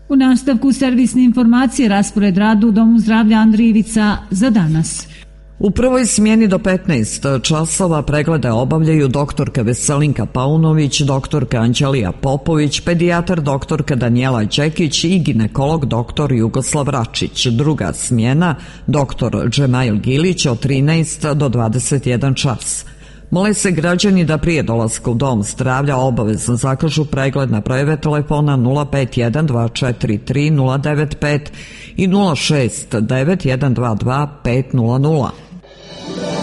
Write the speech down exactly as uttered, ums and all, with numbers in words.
U nastavku servisne informacije raspored rada u Domu zdravlja Andrijevica za danas. U prvoj smjeni do petnaest časova preglede obavljaju doktorka Veselinka Paunović, doktorka Anđelija Popović, pedijatar doktorka Danijela Đekić i ginekolog doktor Jugoslav Račić. Druga smjena doktor Džemail Gilić od trinaest do dvadeset jedan čas. Mole se građani da prije dolaska u Dom zdravlja obavezno zakažu pregled na brojeve telefona nula pet jedan dva četiri tri nula devet pet i nula šest devet jedan dva dva pet nula nula.